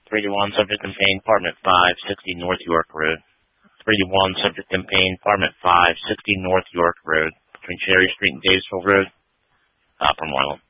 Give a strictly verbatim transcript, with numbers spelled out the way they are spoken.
three to one, subject in pain, apartment five sixty North York Road. three to one, subject in pain, apartment five sixty North York Road, between Cherry Street and Davisville Road, uh, from Wyland.